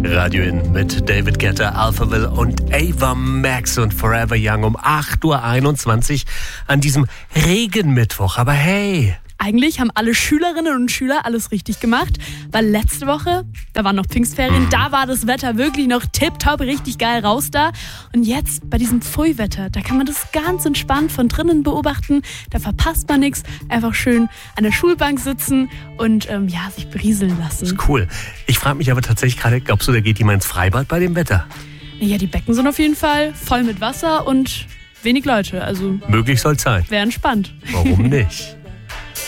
Radio In mit David Guetta, Alphaville und Ava Max und Forever Young um 8.21 Uhr an diesem Regenmittwoch. Aber hey, eigentlich haben alle Schülerinnen und Schüler alles richtig gemacht, weil letzte Woche, da waren noch Pfingstferien, da war das Wetter wirklich noch tipptopp, richtig geil raus da. Und jetzt bei diesem Pfui-Wetter, da kann man das ganz entspannt von drinnen beobachten, da verpasst man nichts, einfach schön an der Schulbank sitzen und sich berieseln lassen. Das ist cool. Ich frage mich aber tatsächlich gerade, glaubst du, da geht jemand ins Freibad bei dem Wetter? Ja, die Becken sind auf jeden Fall voll mit Wasser und wenig Leute, also möglich soll's sein. wäre entspannt. Warum nicht?